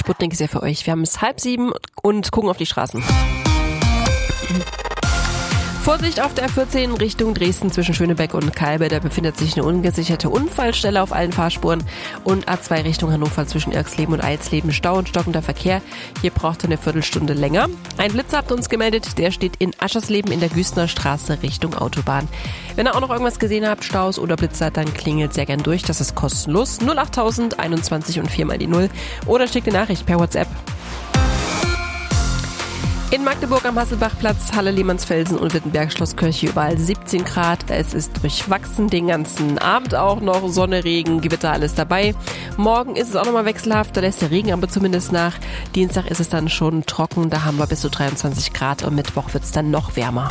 Sputnik ist ja für euch. Wir haben es 6:30 und gucken auf die Straßen. Vorsicht auf der A14 Richtung Dresden zwischen Schönebeck und Kalbe. Da befindet sich eine ungesicherte Unfallstelle auf allen Fahrspuren. Und A2 Richtung Hannover zwischen Irxleben und Eilsleben Stau und stockender Verkehr. Hier braucht ihr eine Viertelstunde länger. Ein Blitzer habt uns gemeldet, der steht in Aschersleben in der Güstener Straße Richtung Autobahn. Wenn ihr auch noch irgendwas gesehen habt, Staus oder Blitzer, dann klingelt sehr gern durch. Das ist kostenlos. 08000 21 und 4 mal die 0. Oder schickt eine Nachricht per WhatsApp. In Magdeburg am Hasselbachplatz, Halle Lehmannsfelsen und Wittenberg Schlosskirche überall 17 Grad. Es ist durchwachsen den ganzen Abend auch noch. Sonne, Regen, Gewitter, alles dabei. Morgen ist es auch nochmal wechselhaft, da lässt der Regen aber zumindest nach. Dienstag ist es dann schon trocken, da haben wir bis zu 23 Grad und Mittwoch wird es dann noch wärmer.